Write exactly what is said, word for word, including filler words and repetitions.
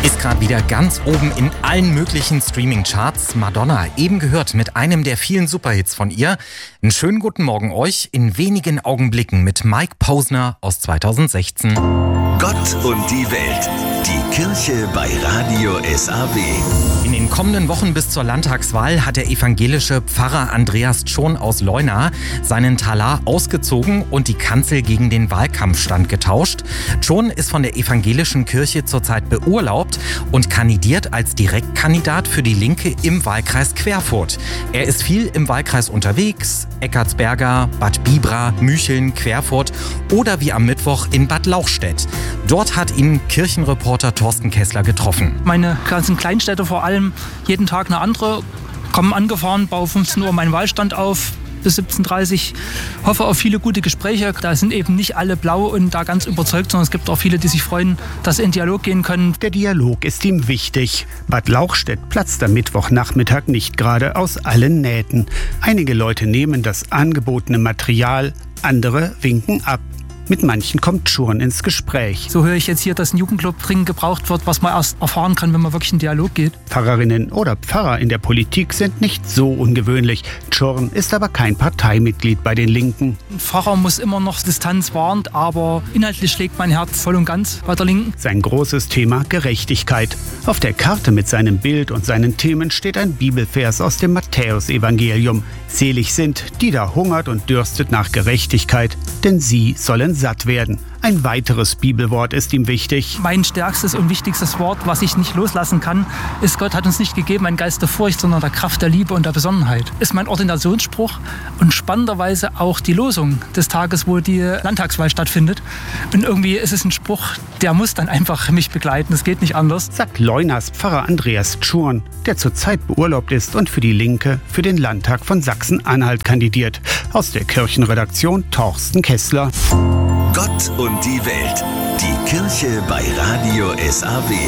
Ist gerade wieder ganz oben in allen möglichen Streaming-Charts. Madonna, eben gehört mit einem der vielen Superhits von ihr. Einen schönen guten Morgen euch in wenigen Augenblicken mit Mike Posner aus zweitausendsechzehn. Gott und die Welt. Die Kirche bei Radio S A W. In den kommenden Wochen bis zur Landtagswahl hat der evangelische Pfarrer Andreas Tschon aus Leuna seinen Talar ausgezogen und die Kanzel gegen den Wahlkampfstand getauscht. Tschon ist von der evangelischen Kirche zurzeit beurlaubt und kandidiert als Direktkandidat für die Linke im Wahlkreis Querfurt. Er ist viel im Wahlkreis unterwegs, Eckartsberga, Bad Bibra, Mücheln, Querfurt oder wie am Mittwoch in Bad Lauchstädt. Dort hat ihn Kirchenreporter Thorsten Kessler getroffen. Meine ganzen Kleinstädte vor allem, jeden Tag eine andere, kommen angefahren, baue fünfzehn Uhr meinen Wahlstand auf bis siebzehn Uhr dreißig. Hoffe auf viele gute Gespräche. Da sind eben nicht alle blau und da ganz überzeugt, sondern es gibt auch viele, die sich freuen, dass sie in Dialog gehen können. Der Dialog ist ihm wichtig. Bad Lauchstädt platzt am Mittwochnachmittag nicht gerade aus allen Nähten. Einige Leute nehmen das angebotene Material, andere winken ab. Mit manchen kommt Tschon ins Gespräch. So höre ich jetzt hier, dass ein Jugendclub dringend gebraucht wird, was man erst erfahren kann, wenn man wirklich in Dialog geht. Pfarrerinnen oder Pfarrer in der Politik sind nicht so ungewöhnlich. Tschon ist aber kein Parteimitglied bei den Linken. Ein Pfarrer muss immer noch Distanz wahren, aber inhaltlich schlägt mein Herz voll und ganz bei der Linken. Sein großes Thema Gerechtigkeit. Auf der Karte mit seinem Bild und seinen Themen steht ein Bibelvers aus dem Matthäusevangelium. Selig sind, die da hungert und dürstet nach Gerechtigkeit, denn sie sollen satt werden. Ein weiteres Bibelwort ist ihm wichtig. Mein stärkstes und wichtigstes Wort, was ich nicht loslassen kann, ist: Gott hat uns nicht gegeben einen Geist der Furcht, sondern der Kraft, der Liebe und der Besonnenheit. Ist mein Ordinationsspruch und spannenderweise auch die Losung des Tages, wo die Landtagswahl stattfindet. Und irgendwie ist es ein Spruch, der muss dann einfach mich begleiten. Es geht nicht anders. Sagt Leunas Pfarrer Andreas Tschon, der zurzeit beurlaubt ist und für die Linke für den Landtag von Sachsen-Anhalt kandidiert. Aus der Kirchenredaktion Thorsten Kessler. Gott und die Welt. Die Kirche bei Radio S A W.